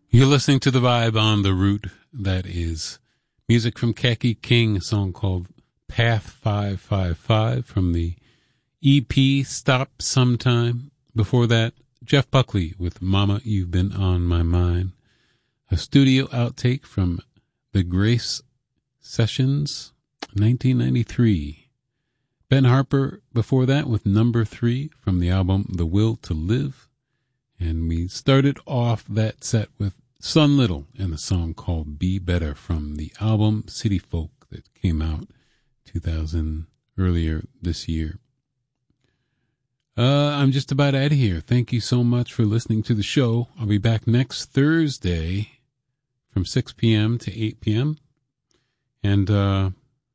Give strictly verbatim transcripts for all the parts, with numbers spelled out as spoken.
You're listening to The Vibe on The Root. That is music from Khaki King, a song called Path five five five from the E P Stop Sometime. Before that, Jeff Buckley with Mama, You've Been on My Mind. A studio outtake from The Grace Sessions, nineteen ninety-three. Ben Harper before that with Number Three from the album The Will to Live. And we started off that set with Sun Little and a song called Be Better from the album City Folk that came out two thousand earlier this year. Uh, I'm just about out of here. Thank you so much for listening to the show. I'll be back next Thursday from six p.m. to eight p.m. And uh,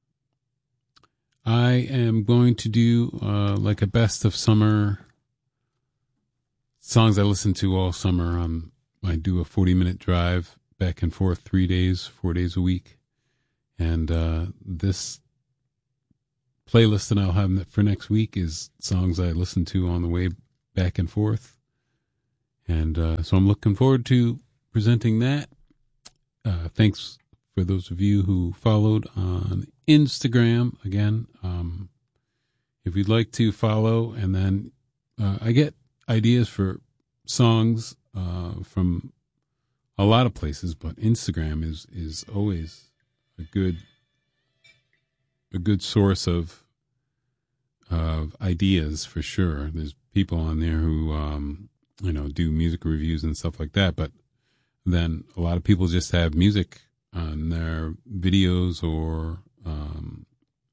I am going to do uh, like a best of summer songs I listened to all summer. Um, I do a forty-minute drive back and forth three days, four days a week. And uh, this playlist that I'll have for next week is songs I listen to on the way back and forth. And uh, so I'm looking forward to presenting that. Uh, thanks for those of you who followed on Instagram. Again, um, if you'd like to follow, and then uh, I get ideas for songs uh, from a lot of places, but Instagram is, is always a good a good source of of ideas for sure. There's people on there who um, you know do music reviews and stuff like that, but then a lot of people just have music on their videos or um,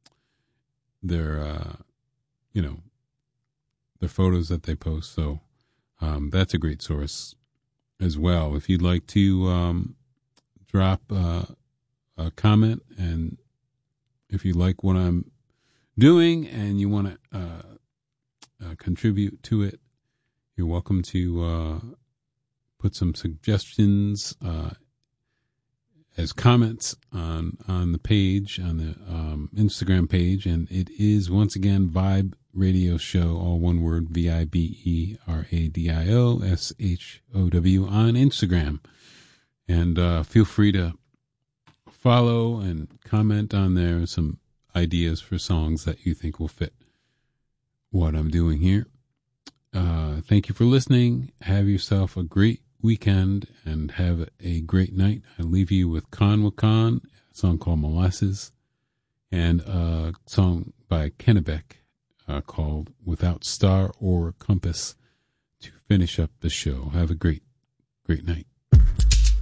their uh, you know their photos that they post. So um, that's a great source as well. If you'd like to um, drop uh, a comment, and if you like what I'm doing and you want to uh, uh, contribute to it, you're welcome to uh, put some suggestions uh, as comments on on the page, on the um, Instagram page. And it is, once again, Vibe Radio Show, all one word, V I B E R A D I O S H O W on Instagram. And uh, feel free to follow and comment on there some ideas for songs that you think will fit what I'm doing here. Uh, thank you for listening. Have yourself a great weekend and have a great night. I leave you with Khan with Khan, a song called Molasses, and a song by Kennebec uh, called Without Star or Compass to finish up the show. Have a great, great night.